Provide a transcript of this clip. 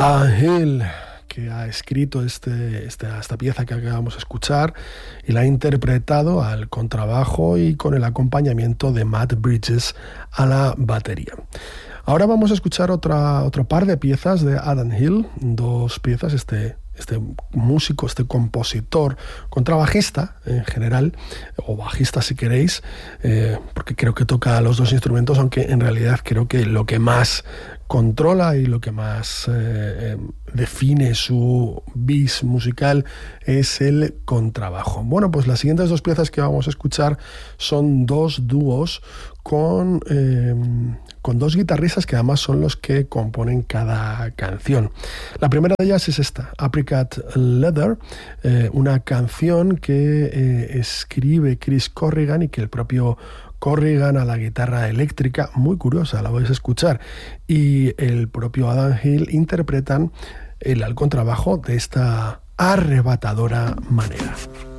Adam Hill, que ha escrito esta pieza que acabamos de escuchar y la ha interpretado al contrabajo y con el acompañamiento de Matt Bridges a la batería. Ahora vamos a escuchar otro par de piezas de Adam Hill, dos piezas, este músico, este compositor, contrabajista en general, o bajista si queréis, porque creo que toca los dos instrumentos, aunque en realidad creo que lo que más controla y lo que más define su bis musical es el contrabajo. Bueno, pues las siguientes dos piezas que vamos a escuchar son dos dúos con dos guitarristas que además son los que componen cada canción. La primera de ellas es esta, Apricot Leather, una canción que escribe Chris Corrigan y que el propio Corrigan a la guitarra eléctrica, muy curiosa, la vais a escuchar, y el propio Adam Hill interpretan el contrabajo de esta arrebatadora manera.